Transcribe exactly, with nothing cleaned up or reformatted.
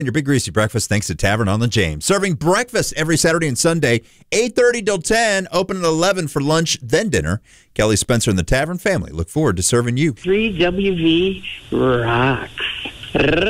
And your Big Greasy Breakfast thanks to Tavern on the James. Serving breakfast every Saturday and Sunday, eight thirty till ten, open at eleven for lunch, then dinner. Kelly Spencer and the Tavern family look forward to serving you. three W V rocks.